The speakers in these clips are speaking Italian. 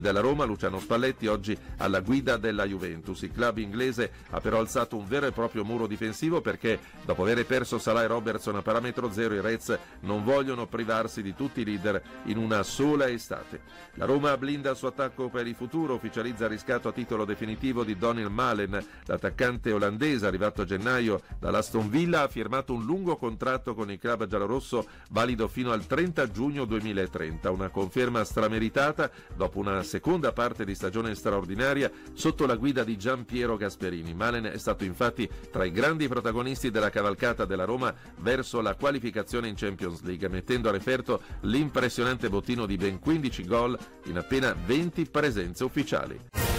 della Roma, Luciano Spalletti, oggi alla guida della Juventus. Il club inglese ha però alzato un vero e proprio muro difensivo perché, dopo aver perso Salah e Robertson a parametro zero, i Reds non vogliono privarsi di tutti i leader in una sola estate. La Roma blinda il suo attacco per il futuro, ufficializza il riscatto a titolo definitivo di Daniel Malen. L'attaccante olandese, arrivato a gennaio dall'Aston Villa, ha firmato un lungo contratto con il club giallorosso valido fino al 30 giugno 2030, una conferma strameritata dopo una seconda parte di stagione straordinaria sotto la guida di Gianpiero Gasperini. Malen è stato infatti tra i grandi protagonisti della cavalcata della Roma verso la qualificazione in Champions League, mettendo a referto l'impressionante bottino di ben 15 gol in appena 20 presenze ufficiali.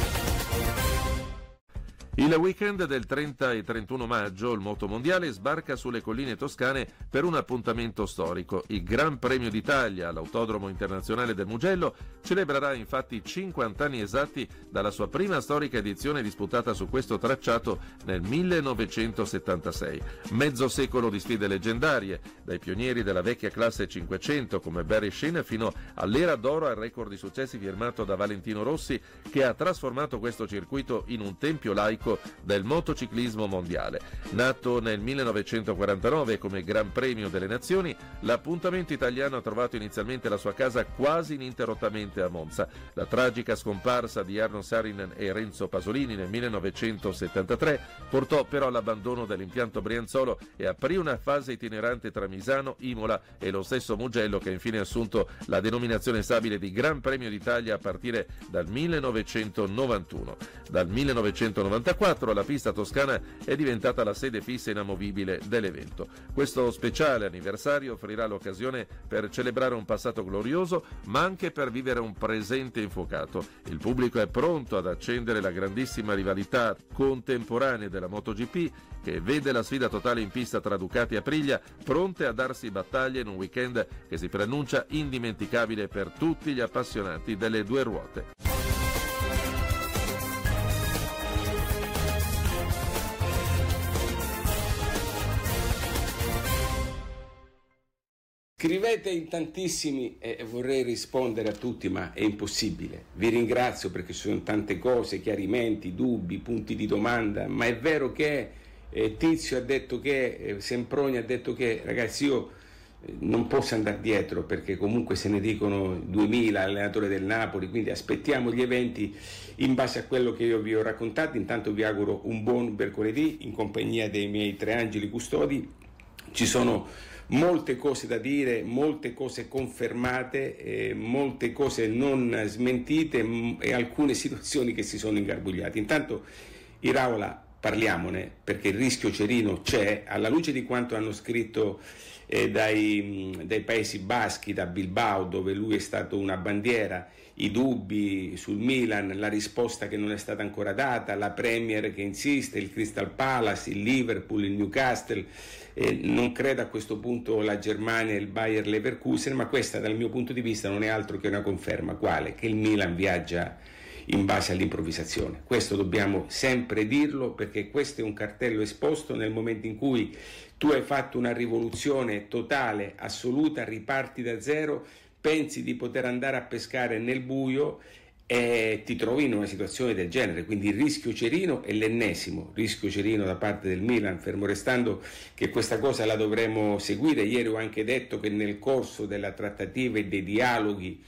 Il weekend del 30 e 31 maggio il motomondiale sbarca sulle colline toscane per un appuntamento storico. Il Gran Premio d'Italia all'Autodromo Internazionale del Mugello celebrerà infatti 50 anni esatti dalla sua prima storica edizione disputata su questo tracciato nel 1976. Mezzo secolo di sfide leggendarie, dai pionieri della vecchia classe 500 come Barry Sheen fino all'era d'oro al record di successi firmato da Valentino Rossi, che ha trasformato questo circuito in un tempio laico del motociclismo mondiale. Nato nel 1949 come Gran Premio delle Nazioni, l'appuntamento italiano ha trovato inizialmente la sua casa quasi ininterrottamente a Monza. La tragica scomparsa di Arno Saarinen e Renzo Pasolini nel 1973 portò però all'abbandono dell'impianto Brianzolo e aprì una fase itinerante tra Misano, Imola e lo stesso Mugello, che ha infine assunto la denominazione stabile di Gran Premio d'Italia a partire dal 1991. Dal 1994 la pista toscana è diventata la sede fissa inamovibile dell'evento. Questo speciale anniversario offrirà l'occasione per celebrare un passato glorioso, ma anche per vivere un presente infuocato. Il pubblico è pronto ad accendere la grandissima rivalità contemporanea della MotoGP, che vede la sfida totale in pista tra Ducati e Aprilia, pronte a darsi battaglia in un weekend che si preannuncia indimenticabile per tutti gli appassionati delle due ruote. Scrivete in tantissimi e vorrei rispondere a tutti, ma è impossibile. Vi ringrazio perché ci sono tante cose, chiarimenti, dubbi, punti di domanda, ma è vero che Tizio ha detto che, Semproni ha detto che, ragazzi, io non posso andare dietro perché comunque se ne dicono 2000 allenatori del Napoli, quindi aspettiamo gli eventi in base a quello che io vi ho raccontato. Intanto vi auguro un buon mercoledì in compagnia dei miei tre angeli custodi. Ci sono molte cose da dire, molte cose confermate, molte cose non smentite e alcune situazioni che si sono ingarbugliate. Intanto, Iraola, parliamone, perché il rischio Cerino c'è, alla luce di quanto hanno scritto dai Paesi Baschi, da Bilbao, dove lui è stato una bandiera, i dubbi sul Milan, la risposta che non è stata ancora data, la Premier che insiste, il Crystal Palace, il Liverpool, il Newcastle, non credo a questo punto la Germania e il Bayer Leverkusen, ma questa dal mio punto di vista non è altro che una conferma. Quale? Che il Milan viaggia in base all'improvvisazione. Questo dobbiamo sempre dirlo, perché questo è un cartello esposto nel momento in cui tu hai fatto una rivoluzione totale, assoluta, riparti da zero, pensi di poter andare a pescare nel buio e ti trovi in una situazione del genere. Quindi il rischio Cerino è l'ennesimo rischio Cerino da parte del Milan, fermo restando che questa cosa la dovremo seguire. Ieri ho anche detto che nel corso della trattativa e dei dialoghi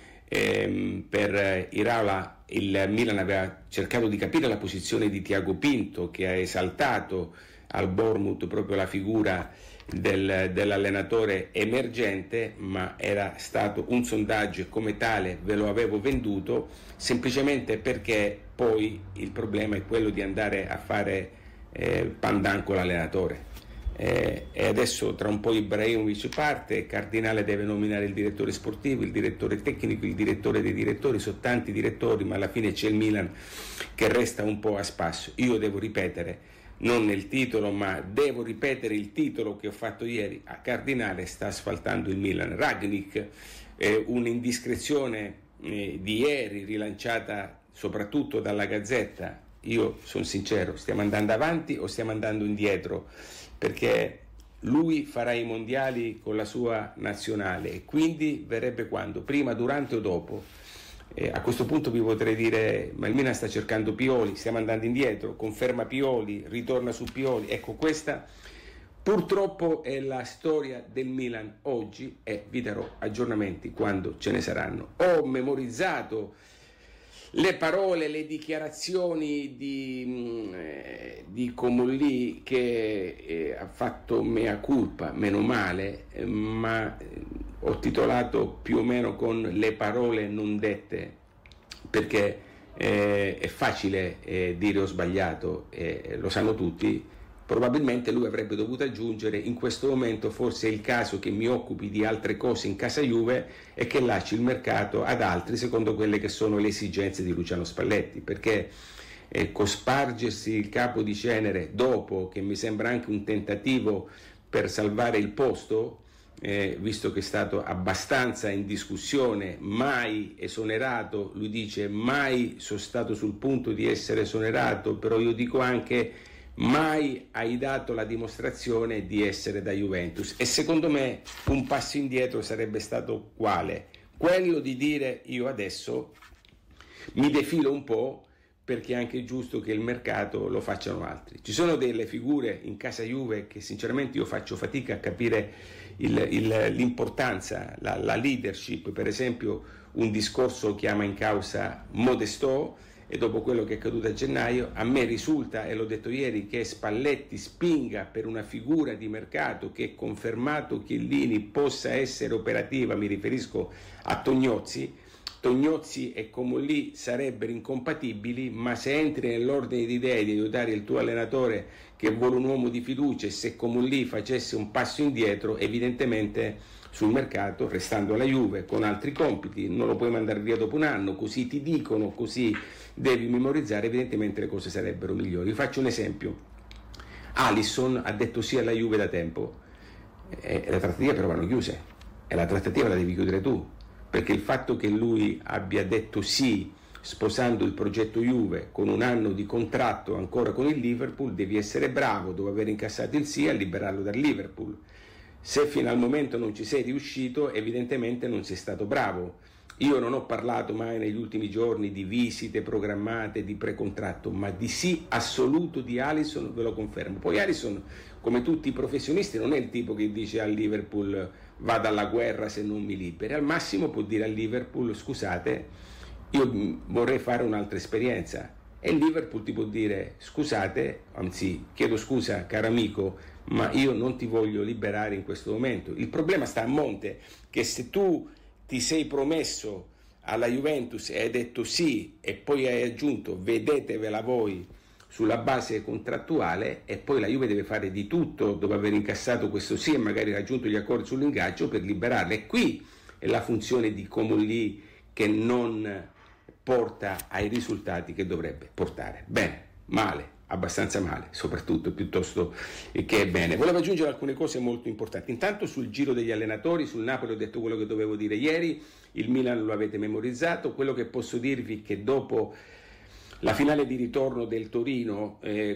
per Iraola il Milan aveva cercato di capire la posizione di Tiago Pinto, che ha esaltato al Bournemouth proprio la figura dell'allenatore emergente, ma era stato un sondaggio e come tale ve lo avevo venduto, semplicemente perché poi il problema è quello di andare a fare pandan con l'allenatore. E adesso tra un po' Ibrahimovic parte, Cardinale deve nominare il direttore sportivo, il direttore tecnico, il direttore dei direttori, sono tanti direttori, ma alla fine c'è il Milan che resta un po' a spasso. Io devo ripetere, non nel titolo, ma devo ripetere il titolo che ho fatto ieri: a Cardinale sta asfaltando il Milan. Rangnick, un'indiscrezione di ieri rilanciata soprattutto dalla Gazzetta. Io sono sincero, stiamo andando avanti o stiamo andando indietro? Perché lui farà i mondiali con la sua nazionale e quindi verrebbe quando? Prima, durante o dopo? A questo punto vi potrei dire, ma il Milan sta cercando Pioli, stiamo andando indietro, conferma Pioli, ritorna su Pioli. Ecco, questa purtroppo è la storia del Milan oggi e vi darò aggiornamenti quando ce ne saranno. Ho memorizzato le parole, le dichiarazioni di Comolli, che ha fatto mea culpa, meno male, ma ho titolato più o meno con le parole non dette, perché è facile dire ho sbagliato, lo sanno tutti. Probabilmente lui avrebbe dovuto aggiungere: in questo momento forse è il caso che mi occupi di altre cose in casa Juve e che lasci il mercato ad altri secondo quelle che sono le esigenze di Luciano Spalletti, perché cospargersi il capo di cenere dopo, che mi sembra anche un tentativo per salvare il posto, visto che è stato abbastanza in discussione, mai esonerato, lui dice mai sono stato sul punto di essere esonerato, però io dico anche mai hai dato la dimostrazione di essere da Juventus. E secondo me un passo indietro sarebbe stato quale? Quello di dire io adesso mi defilo un po', perché è anche giusto che il mercato lo facciano altri. Ci sono delle figure in casa Juve che sinceramente io faccio fatica a capire l'importanza, la leadership. Per esempio un discorso chiama in causa Modestò, e dopo quello che è accaduto a gennaio a me risulta, e l'ho detto ieri, che Spalletti spinga per una figura di mercato che, confermato Chiellini, possa essere operativa. Mi riferisco a Tognozzi e Comolli sarebbero incompatibili, ma se entri nell'ordine di idee di aiutare il tuo allenatore che vuole un uomo di fiducia, e se Comolli facesse un passo indietro, evidentemente sul mercato, restando alla Juve con altri compiti, non lo puoi mandare via dopo un anno, così ti dicono, così devi memorizzare, evidentemente le cose sarebbero migliori. Vi faccio un esempio: Alisson ha detto sì alla Juve da tempo, le trattative però vanno chiuse, e la trattativa la devi chiudere tu, perché il fatto che lui abbia detto sì sposando il progetto Juve con un anno di contratto ancora con il Liverpool, devi essere bravo, dopo aver incassato il sì, a liberarlo dal Liverpool. Se fino al momento non ci sei riuscito, evidentemente non sei stato bravo. Io non ho parlato mai negli ultimi giorni di visite programmate, di precontratto, ma di sì assoluto di Alisson, ve lo confermo. Poi Alisson, come tutti i professionisti, non è il tipo che dice al Liverpool vado alla guerra se non mi liberi. Al massimo può dire al Liverpool scusate, io vorrei fare un'altra esperienza. E il Liverpool ti può dire scusate, anzi chiedo scusa caro amico, ma io non ti voglio liberare in questo momento. Il problema sta a monte, che se tu ti sei promesso alla Juventus e hai detto sì e poi hai aggiunto vedetevela voi sulla base contrattuale, e poi la Juve deve fare di tutto dopo aver incassato questo sì e magari raggiunto gli accordi sull'ingaggio per liberarla. E qui è la funzione di Comolli che non porta ai risultati che dovrebbe portare. Bene, male, abbastanza male, soprattutto, piuttosto che bene. Volevo aggiungere alcune cose molto importanti. Intanto sul giro degli allenatori, sul Napoli ho detto quello che dovevo dire ieri, il Milan lo avete memorizzato. Quello che posso dirvi è che dopo la finale di ritorno del Torino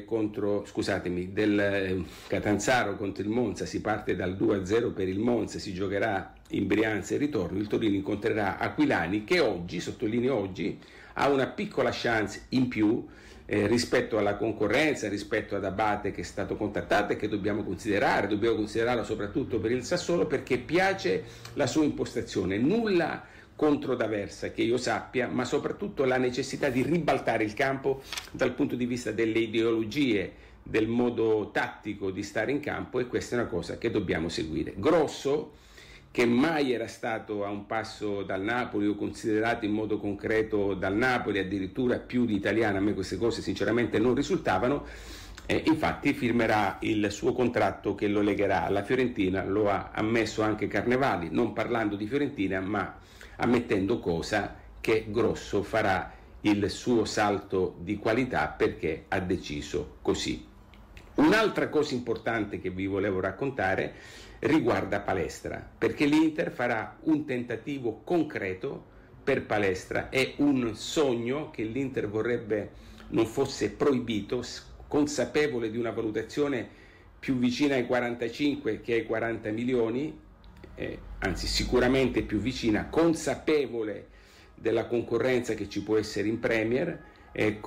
del Catanzaro contro il Monza, si parte dal 2-0 per il Monza, si giocherà in Brianza il ritorno, il Torino incontrerà Aquilani, che oggi, sottolineo oggi, ha una piccola chance in più rispetto alla concorrenza, rispetto ad Abate che è stato contattato e che dobbiamo considerarlo soprattutto per il Sassuolo, perché piace la sua impostazione, nulla contro D'Aversa che io sappia, ma soprattutto la necessità di ribaltare il campo dal punto di vista delle ideologie, del modo tattico di stare in campo, e questa è una cosa che dobbiamo seguire. Grosso, che mai era stato a un passo dal Napoli o considerato in modo concreto dal Napoli, addirittura più di Italiano, a me queste cose sinceramente non risultavano, infatti firmerà il suo contratto che lo legherà alla Fiorentina, lo ha ammesso anche Carnevali, non parlando di Fiorentina ma ammettendo cosa che Grosso farà il suo salto di qualità perché ha deciso così. Un'altra cosa importante che vi volevo raccontare riguarda Palestra, perché l'Inter farà un tentativo concreto per Palestra. È un sogno che l'Inter vorrebbe non fosse proibito, consapevole di una valutazione più vicina ai 45 che ai 40 milioni, anzi sicuramente più vicina, consapevole della concorrenza che ci può essere in Premier.